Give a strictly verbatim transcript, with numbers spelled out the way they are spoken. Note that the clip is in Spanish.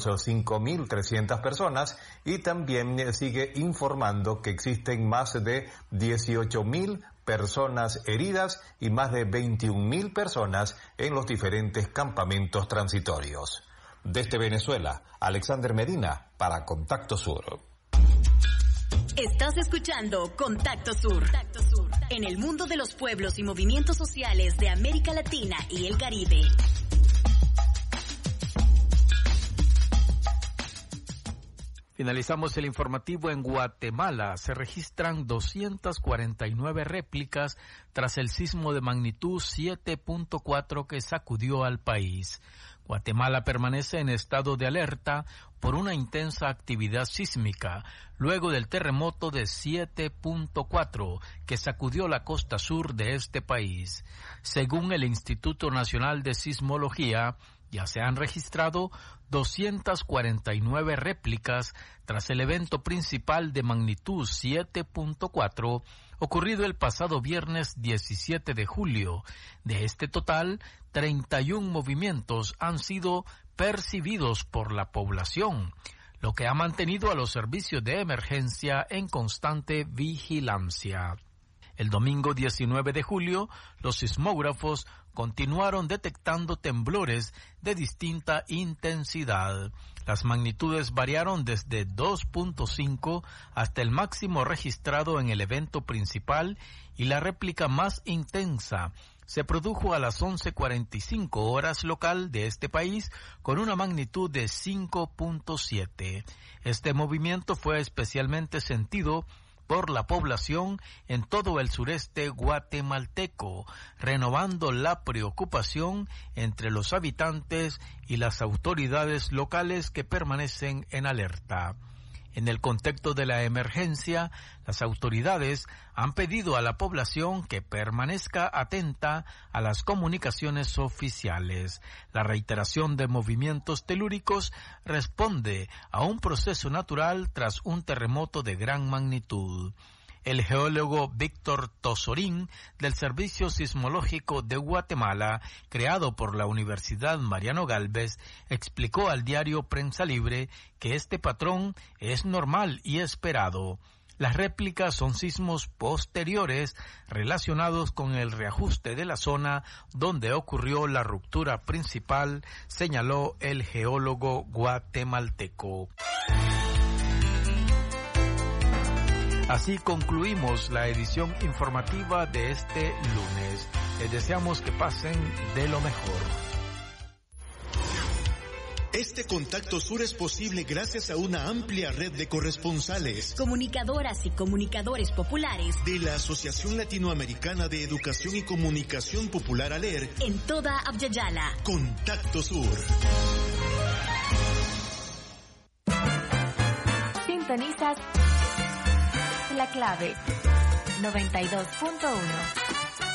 cinco mil trescientas personas y también sigue informando que existen más de dieciocho mil personas heridas y más de veintiún mil personas en los diferentes campamentos transitorios. Desde Venezuela, Alexander Medina para Contacto Sur. Estás escuchando Contacto Sur. Contacto Sur, en el mundo de los pueblos y movimientos sociales de América Latina y el Caribe. Finalizamos el informativo en Guatemala. Se registran doscientas cuarenta y nueve réplicas tras el sismo de magnitud siete punto cuatro que sacudió al país. Guatemala permanece en estado de alerta por una intensa actividad sísmica luego del terremoto de siete punto cuatro que sacudió la costa sur de este país. Según el Instituto Nacional de Sismología, ya se han registrado doscientas cuarenta y nueve réplicas tras el evento principal de magnitud siete punto cuatro ocurrido el pasado viernes diecisiete de julio. De este total, treinta y un movimientos han sido percibidos por la población, lo que ha mantenido a los servicios de emergencia en constante vigilancia. El domingo diecinueve de julio, los sismógrafos continuaron detectando temblores de distinta intensidad. Las magnitudes variaron desde dos punto cinco hasta el máximo registrado en el evento principal, y la réplica más intensa se produjo a las once cuarenta y cinco horas local de este país con una magnitud de cinco punto siete. Este movimiento fue especialmente sentido por la población en todo el sureste guatemalteco, renovando la preocupación entre los habitantes y las autoridades locales que permanecen en alerta. En el contexto de la emergencia, las autoridades han pedido a la población que permanezca atenta a las comunicaciones oficiales. La reiteración de movimientos telúricos responde a un proceso natural tras un terremoto de gran magnitud. El geólogo Víctor Tosorín, del Servicio Sismológico de Guatemala, creado por la Universidad Mariano Gálvez, explicó al diario Prensa Libre que este patrón es normal y esperado. Las réplicas son sismos posteriores relacionados con el reajuste de la zona donde ocurrió la ruptura principal, señaló el geólogo guatemalteco. Así concluimos la edición informativa de este lunes. Les deseamos que pasen de lo mejor. Este Contacto Sur es posible gracias a una amplia red de corresponsales, comunicadoras y comunicadores populares de la Asociación Latinoamericana de Educación y Comunicación Popular ALER en toda Abya-Yala. Contacto Sur. Sintonizas La Clave noventa y dos punto uno.